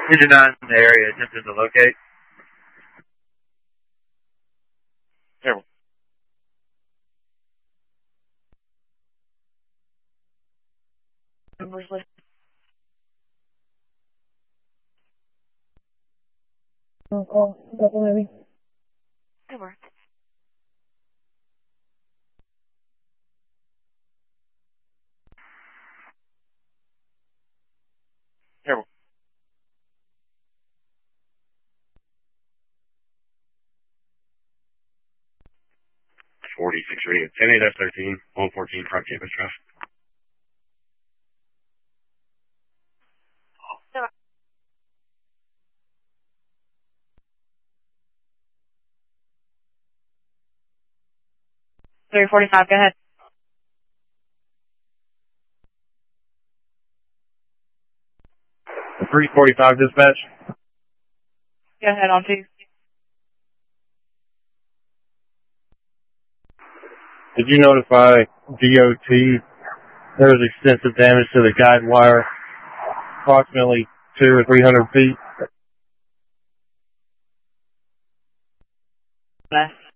Engine 9 in the area, attempted to locate. Careful. Numbers list. Call. Double heavy. Over. Careful. .46 radio. 10-8 F13. 114 front campus drive. Three 45. Go ahead. The 345 dispatch. Go ahead on 2. Did you notify DOT there was extensive damage to the guide wire, approximately 200 or 300 feet? Best.